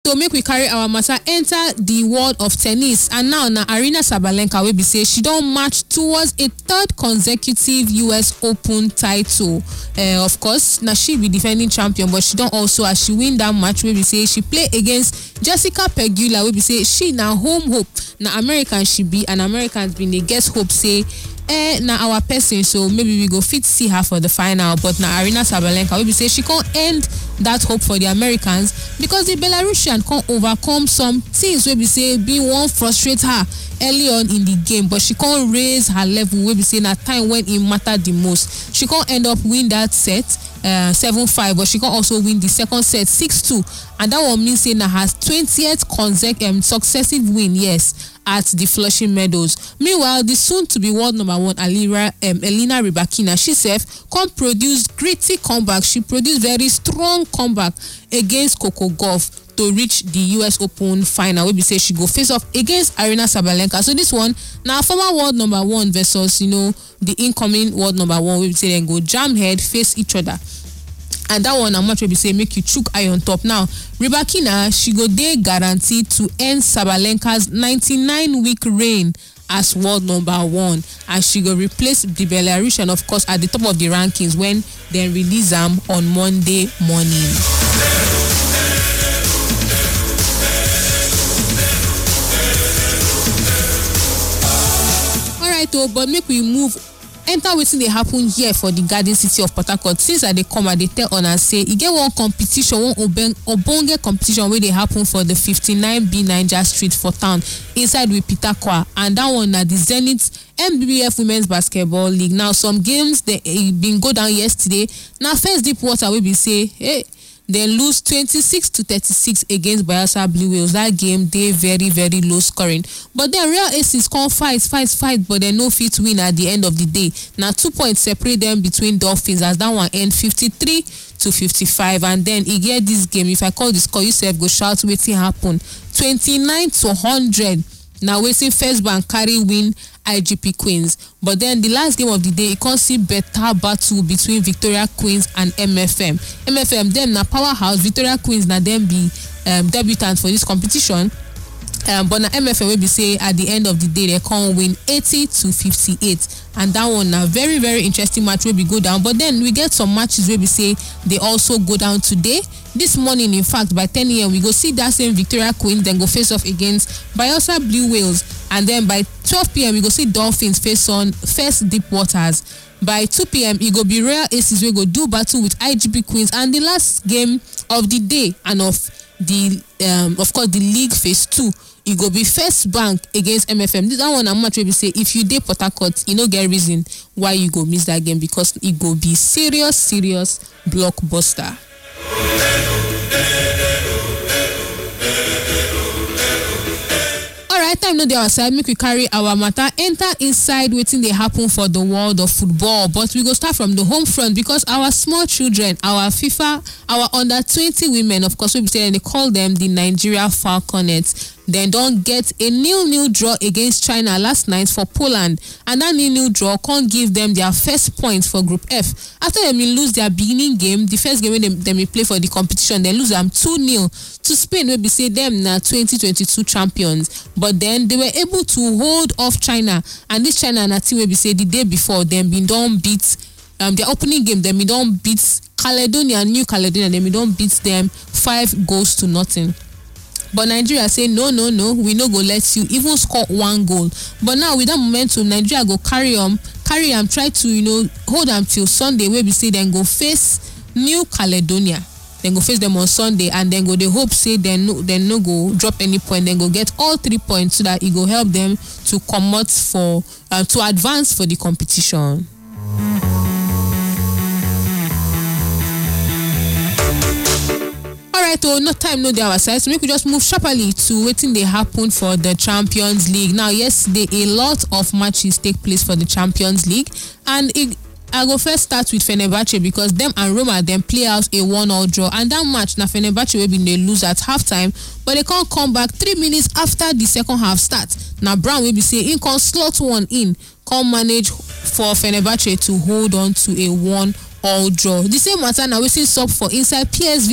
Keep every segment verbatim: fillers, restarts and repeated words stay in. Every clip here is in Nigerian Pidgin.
So make we carry our matter enter the world of tennis, and now na Aryna Sabalenka wey be say she don march towards a third consecutive U S Open title. Uh, of course, na she be defending champion, but she don also, as she win that match wey be say she play against Jessica Pegula wey be say she na home hope, na American she be, and Americans bin dey get hope say eh na our person, so maybe we go fit see her for the final. But na Aryna Sabalenka wey be say she can't end that hope for the Americans because the Belarusian can't overcome some things wey be say bin wan frustrate her early on in the game, but she can't raise her level wey be say na time when it mattered the most. She can't end up win that set uh, seven five, but she can also win the second set six two, and that one means say na her twentieth consecutive um, successive win, yes, at the Flushing Meadows. Meanwhile, the soon-to-be world number one Alira, um, Elena Rybakina, she herself come produce gritty comeback. She produced very strong comeback against Coco Gauff to reach the U S Open final. We be say she go face off against Aryna Sabalenka. So this one now former world number one versus you know the incoming world number one. We be say then go jam head face each other. And that one, I'm much be say make you chook eye on top. Now, Rybakina, she go dey guaranteed to end Sabalenka's ninety-nine week reign as world number one, and she go replace the Belarusian, of course, at the top of the rankings when they release them on Monday morning. All right, oh, but make we move. Enter wetin dey happen here for the Garden City of Port Harcourt. Since I dey come, I dey tell una say e get one competition, one ogbonge competition wey dey happen for the fifty-nine B Niger Street for town inside with Peter Kwa, and that one na the Zenith M B B F Women's Basketball League. Now some games they uh, been go down yesterday. Now First Deep Water wey be say hey, they lose twenty-six to thirty-six against Bayelsa Blue Whales. That game they very very low scoring, but then Real Aces come fight fight fight but they no fit win at the end of the day. Now two points separate them between Dolphins as that one end fifty-three to fifty-five, and then e get this game, if I call the score you sef go shout wetin happen. Twenty-nine to one hundred. Now waiting First Bank carry win I G P Queens, but then the last game of the day, you can't see better battle between Victoria Queens and M F M. M F M them na powerhouse, Victoria Queens na them be um, debutants for this competition. Um, but na M F M will be say at the end of the day they can't win eighty to fifty-eight, and that one na very very interesting match will be go down. But then we get some matches where we say they also go down today. This morning, in fact, by ten a m we go see that same Victoria Queens then go face off against Bayelsa Blue Whales, and then by twelve p m we go see Dolphins face on First Deep Waters. By two p m it go be Real Aces we go do battle with I G P Queens, and the last game of the day and of the um of course the league phase two, it go be First Bank against M F M. This that one I'm much maybe say if you dey Port Harcourt, you no get reason why you go miss that game because it go be serious serious blockbuster. Alright, time no dey outside, make we carry our matter enter inside wetin dey happen for the world of football. But we go start from the home front because our small children, our FIFA, our under twenty women, of course we be saying they call them the Nigeria Falconets. Then don't get a nil-nil draw against China last night for Poland, and that nil-nil draw can't give them their first points for Group F. After they lose their beginning game, the first game when they, they may play for the competition, they lose them two nil to Spain. We be say them now twenty twenty-two champions, but then they were able to hold off China, and this China and team will be say the day before them been done beat um their opening game, them been done beat Caledonia, New Caledonia, them been done beat them five goals to nothing. But Nigeria say no, no, no, we no go let you even score one goal. But now with that momentum, Nigeria go carry on, carry on, try to you know hold them till Sunday. Where we say then go face New Caledonia, then go face them on Sunday, and then go they hope say then no, then no go drop any point, then go get all three points so that it go help them to come out for uh, to advance for the competition. Alright, oh, no time, no day our side. So make we just move sharply to waiting they happen for the Champions League. Now, yesterday a lot of matches take place for the Champions League, and it, I go first start with Fenerbahce because them and Roma then play out a one-all draw, and that match now Fenerbahce will be they lose at halftime, but they can't come back three minutes after the second half start. Now Brown will be say in can slot one in, can manage for Fenerbahce to hold on to a one all draw. The same matter now we see sub for inside P S V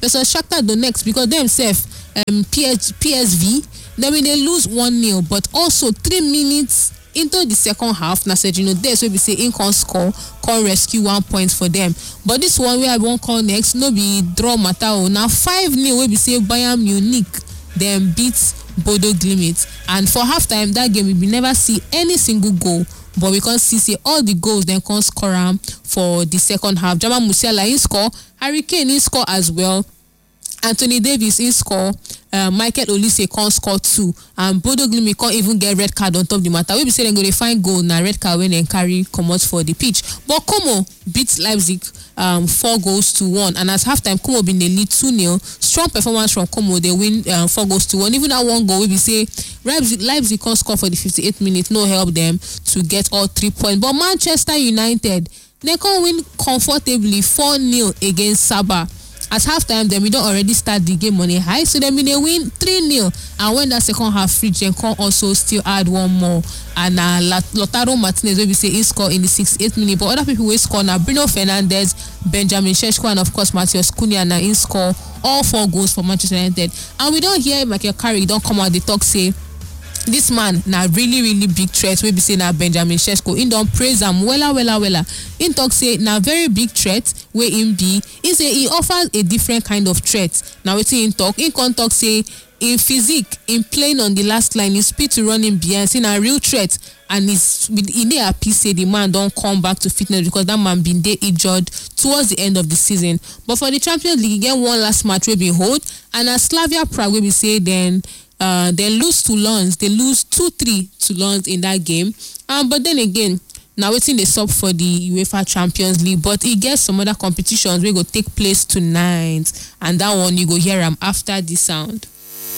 versus Shakhtar Donetsk because themselves um, P S V, then when they lose one nil, but also three minutes into the second half, na Sergio Dest wey be say im can score, can rescue one point for them. But this one wey I wan call next, no be draw matter o. Na five nil wey be say Bayern Munich dem beat Bodo Glimt, and for halftime that game we bin never see any single goal, but we can see say all the goals dem can score am for the second half. Jamal Musiala in score, Harry Kane in score as well, Anthony Davis in score, uh, Michael Olise can score two, and Bodo Glimt can't even get red card on top the matter. We be say dem go dey find goal na red card when dem carry comot for the pitch. But Como beat Leipzig um, four goals to one, and as halftime Como been dey lead two nil. Strong performance from Como, they win um, four goals to one. Even that one goal we be say Leipzig, Leipzig can't score for the fifty-eighth minute, no help them to get all three points. But Manchester United, they can win comfortably four nil against Saba. At halftime, then we don't already start the game on a high, so then we they win three nil. And when that second half reach, then can also still add one more. And uh, Lautaro Martinez will be say he score in the sixty-eighth minute, but other people will score now. Bruno Fernandes, Benjamin Šeško, and of course Matheus Cunha now in score all four goals for Manchester United. And we don't hear Michael Carrick don't come out the talk say this man na really really big threat wey be say na Benjamin Šeško. He don praise am wella wella wella. He talk say na very big threat wey him be. He say he offers a different kind of threat. Na wetin he talk. He come talk say in physique, in playing on the last line, his speed to running behind, say na real threat, and he's he dey happy say the man don come back to fitness because that man been dey injured towards the end of the season. But for the Champions League, he get one last match wey been hold, and as Slavia Prague wey be say then Uh, they lose to Lens. They lose two three to Lens in that game. Um, but then again, now waiting the sub for the UEFA Champions League. But it gets some other competitions we go take place tonight, and that one you go hear them after the sound.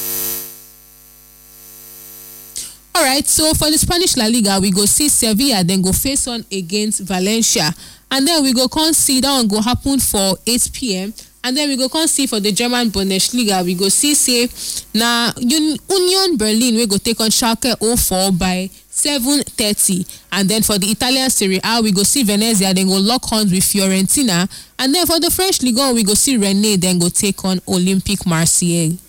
All right. So for the Spanish La Liga, we go see Sevilla, then go face on against Valencia, and then we go come see that one go happen for eight p.m. And then we go come see for the German Bundesliga, we go see say na Union Berlin we go take on Schalke oh four by seven thirty. And then for the Italian Serie A, we go see Venezia, then go lock horns with Fiorentina. And then for the French Ligue one, we go see Rennes, then go take on Olympique Marseille.